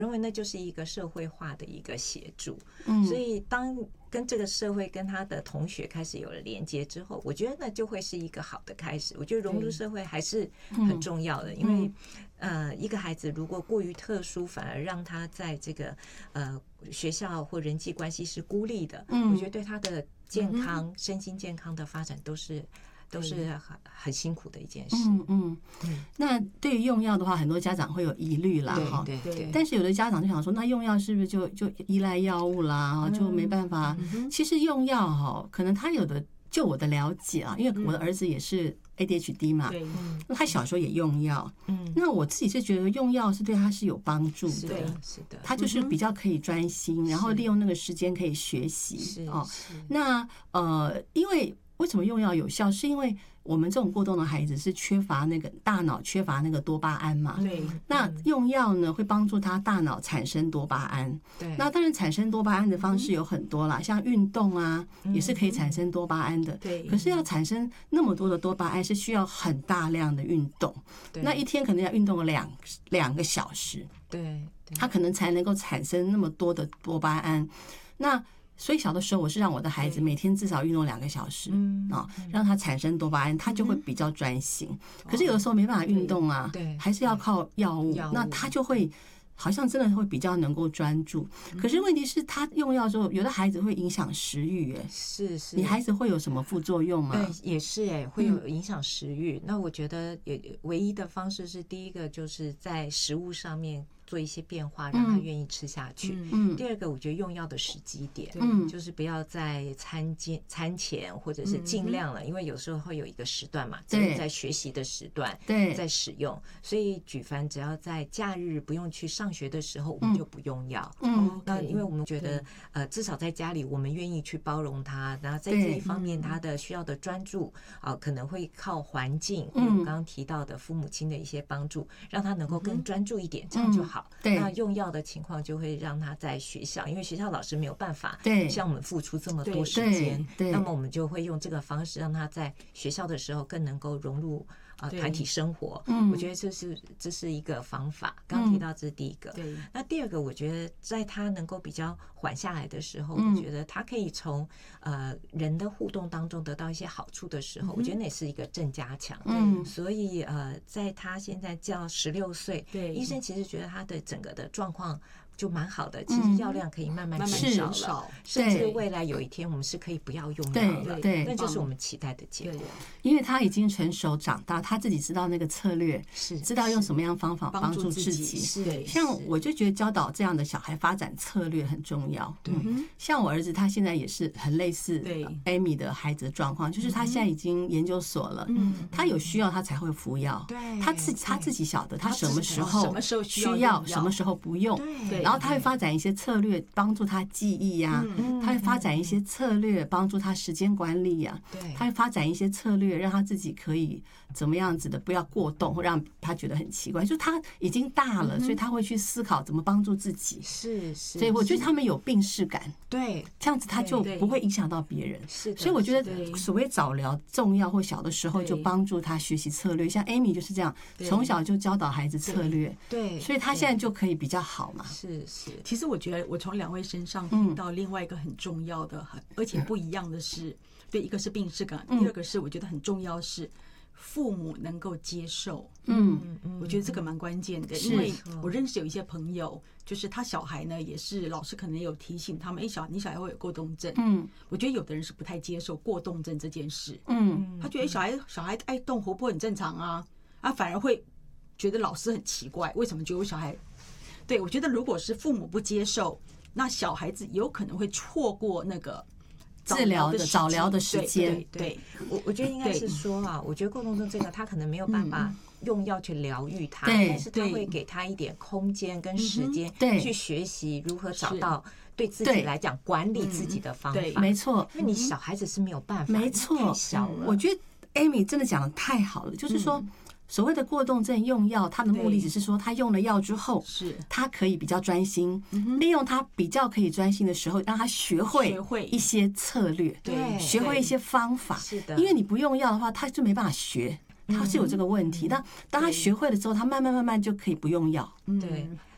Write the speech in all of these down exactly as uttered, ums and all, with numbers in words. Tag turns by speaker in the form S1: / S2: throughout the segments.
S1: 认为那就是一个社会化的一个协助。
S2: 嗯，
S1: 所以当跟这个社会跟他的同学开始有了连接之后，我觉得那就会是一个好的开始。我觉得融入社会还是很重要的，因为呃，一个孩子如果过于特殊，反而让他在这个呃学校或人际关系是孤立的，我觉得对他的健康、身心健康的发展都是。都是很很辛苦的一件事。
S2: 嗯嗯嗯。那对于用药的话，很多家长会有疑虑啦，哈。
S1: 对对对。
S2: 但是有的家长就想说，那用药是不是就就依赖药物啦？就没办法。其实用药哈，可能他有的，就我的了解啊，因为我的儿子也是 A D H D 嘛，
S3: 对，
S2: 那他小时候也用药。嗯。那我自己是觉得用药是对他是有帮助的，
S1: 是的，是的。
S2: 他就是比较可以专心，然后利用那个时间可以学习哦。那呃，因为。为什么用药有效？是因为我们这种过动的孩子是缺乏那个大脑缺乏那个多巴胺嘛？
S3: 对。
S2: 那用药呢，会帮助他大脑产生多巴胺。
S1: 对。
S2: 那当然，产生多巴胺的方式有很多啦，像运动啊，也是可以产生多巴胺的。
S3: 对。
S2: 可是要产生那么多的多巴胺，是需要很大量的运动。对。那一天可能要运动两两个小时。
S1: 对。
S2: 他可能才能够产生那么多的多巴胺。那所以小的时候，我是让我的孩子每天至少运动两个小时，啊，让他产生多巴胺，他就会比较专心。可是有的时候没办法运动啊，还是要靠药物，那他就会好像真的会比较能够专注。可是问题是，他用药之后，有的孩子会影响食欲，哎，
S1: 是是，
S2: 你孩子会有什么副作用吗？
S1: 对，也是哎，会有影响食欲。那我觉得也唯一的方式是，第一个就是在食物上面做一些变化，让他愿意吃下去。嗯，第二个，我觉得用药的时机点，嗯，就是不要在餐间、餐前或者是尽量了，因为有时候会有一个时段嘛，对，在学习的时段，对，在使用。所以举凡只要在假日不用去上学的时候，我们就不用药。嗯，那因为我们觉得，呃，至少在家里，我们愿意去包容他，然后在这一方面，他的需要的专注啊，可能会靠环境，嗯，我们刚刚提到的父母亲的一些帮助，让他能够更专注一点，这样就好。那用药的情况就会让他在学校，因为学校老师没有办法向我们付出这么多时间，那么我们就会用这个方式让他在学校的时候更能够融入啊团体生活。我觉得这是这是一个方法。刚提到这是第一个，那第二个，我觉得在他能够比较缓下来的时候，我觉得他可以从呃人的互动当中得到一些好处的时候，我觉得那是一个正加强。嗯，所以呃，在他现在叫十六岁，对，医生其实觉得他的整个的状况就蛮好的，其实药量可以慢慢减少了，甚至未来有一天我们是可以不要用药了，对，那就是我们期待的结果。
S2: 因为他已经成熟长大，他自己知道那个策略，是知道用什么样方法帮助自己。是，像我就觉得教导这样的小孩发展策略很重要。对，像我儿子他现在也是很类似 Amy 的孩子的状况，就是他现在已经研究所了，嗯，他有需要他才会服药，对，他自己他自己晓得他什么时候需要，什么时候不用，对。然后他会发展一些策略帮助他记忆呀、啊，他会发展一些策略帮助他时间管理呀、啊，他会发展一些策略让他自己可以怎么样子的不要过动，或让他觉得很奇怪。就是他已经大了，所以他会去思考怎么帮助自己。
S1: 是是，
S2: 所以我觉得他们有病识感，
S1: 对，
S2: 这样子他就不会影响到别人。是，所以我觉得所谓早疗重要，或小的时候就帮助他学习策略。像 Amy 就是这样，从小就教导孩子策略，对，所以他现在就可以比较好嘛。
S1: 是。是，
S3: 其实我觉得我从两位身上听到另外一个很重要的，嗯、而且不一样的是，对，一个是病识感，第二个是我觉得很重要是父母能够接受。嗯，我觉得这个蛮关键的，因为我认识有一些朋友，就是他小孩呢也是老师可能有提醒他们，哎，小你小孩会有过动症。嗯，我觉得有的人是不太接受过动症这件事。嗯，他觉得小孩小孩爱动活泼很正常啊，啊，反而会觉得老师很奇怪，为什么觉得我小孩？对，我觉得如果是父母不接受，那小孩子有可能会错过那个
S2: 治疗的早疗的时间。
S1: 对，对，我我觉得应该是说啊，我觉得过动症这个他可能没有办法用药去疗愈他，但是他会给他一点空间跟时间去学习如何找到对自己来讲管理自己的方法。
S2: 没错，
S1: 因为你小孩子是没有办法，
S2: 没错，
S1: 太小了。
S2: 我觉得 Amy 真的讲的太好了，就是说。所谓的过动症用药，他的目的只是说，他用了药之后，是他可以比较专心，利用他比较可以专心的时候，让他学会一些策略，对，学会一些方法。是的，因为你不用药的话，他就没办法学，他是有这个问题。但当他学会了之后，他慢慢慢慢就可以不用药。
S1: 对。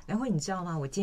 S1: 然后你知道吗？我今